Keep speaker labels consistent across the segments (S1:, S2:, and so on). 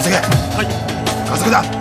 S1: せけ。はい。加速だ。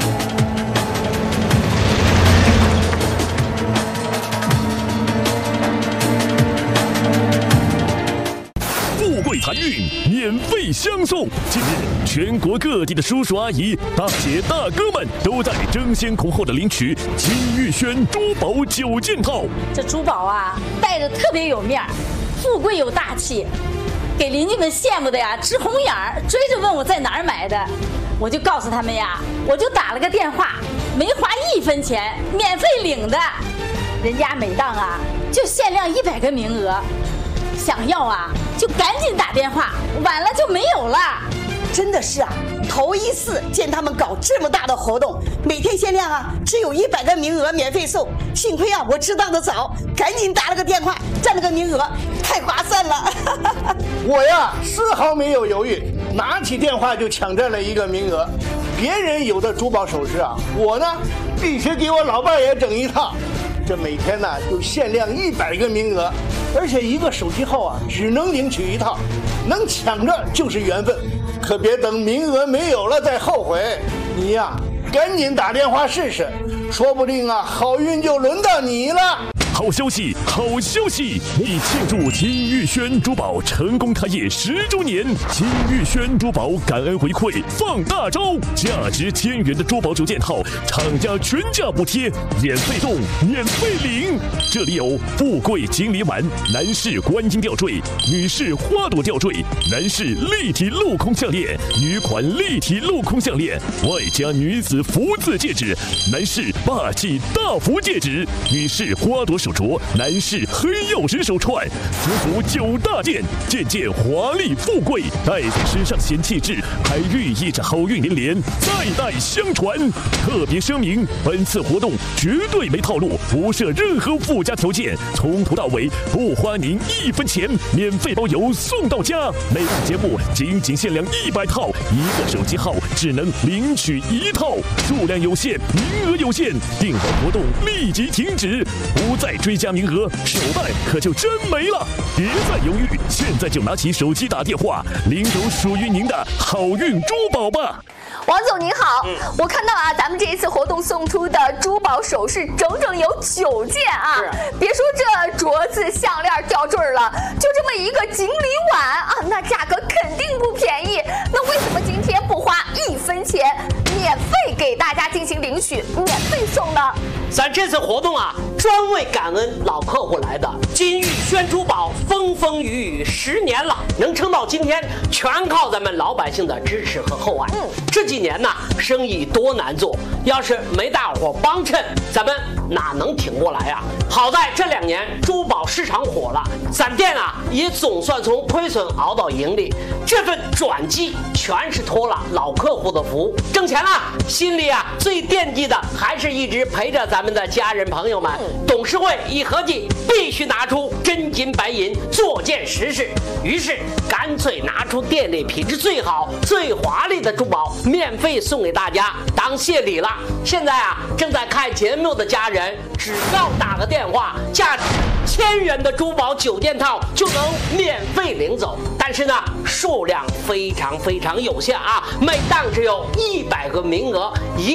S2: 富贵财运免费相送。近日，全国各地的叔叔阿姨、大姐大哥们都在争先恐后的领取金玉轩珠宝9件套。
S3: 这珠宝啊，戴着特别有面儿，富贵有大气，给邻居们羡慕的呀直红眼儿，追着问我在哪儿买的。我就告诉他们呀，我就打了个电话，没花1分钱，免费领的。人家每档啊就限量100个名额，想要啊就赶紧打电话，晚了就没有了。
S4: 真的是啊，头一次见他们搞这么大的活动，每天限量啊，只有100个名额免费送。幸亏啊，我知道的早，赶紧打了个电话，占了个名额，太划算了。
S5: 我呀，丝毫没有犹豫，拿起电话就抢占了1个名额。别人有的珠宝首饰啊，我呢必须给我老伴也整一套。这每天呢就限量100个名额，而且1个手机号啊只能领取1套，能抢着就是缘分，可别等名额没有了再后悔。你呀，赶紧打电话试试，说不定啊好运就轮到你了。
S2: 好消息，好消息！为庆祝金玉轩珠宝成功开业10周年，金玉轩珠宝感恩回馈放大招，价值1000元的珠宝9件套，厂家全价补贴，免费送，免费领。这里有富贵金梨丸、男士观音吊坠、女士花朵吊坠、男士立体镂空项链、女款立体镂空项链，外加女子福字戒指、男士霸气大福戒指、女士花朵手镯，男士黑曜石手串，足足9大件，件件华丽富贵，戴在身上显气质，还寓意着好运连连，代代相传。特别声明，本次活动绝对没套路，不设任何附加条件，从头到尾不花您1分钱，免费包邮送到家。每档节目仅限量100套，1个手机号只能领取1套，数量有限，名额有限，订好活动立即停止，不再追加名额，手办可就真没了。别再犹豫，现在就拿起手机打电话，领走属于您的好运珠宝吧。
S6: 王总您好，我看到啊，咱们这一次活动送出的珠宝首饰整有9件啊，别说这镯子、项链、吊坠了，就这么一个锦鲤碗啊，那价格肯定不便宜。那为什么今天不花1分钱，免费给大家进行领取，免费送呢？
S7: 咱这次活动啊，专为感恩老客户来的。金玉轩珠宝风风雨雨10年了，能撑到今天，全靠咱们老百姓的支持和厚爱。这几年呢，生意多难做，要是没大伙帮衬，咱们哪能挺过来啊？好在这2年珠宝市场火了，咱店啊也总算从亏损熬到盈利。这份转机全是托了老客户的福，挣钱了，心里啊最惦记的还是一直陪着咱们的家人朋友们。董事会一合计，必须拿出真金白银做件实事，于是干脆拿出店里品质最好、最华丽的珠宝，免费送给大家当谢礼了。现在啊，正在看节目的家人，只要打个电话，价值1000元的珠宝9件套就能免费领走。但是呢，数量非常有限啊，每档只有100个名额，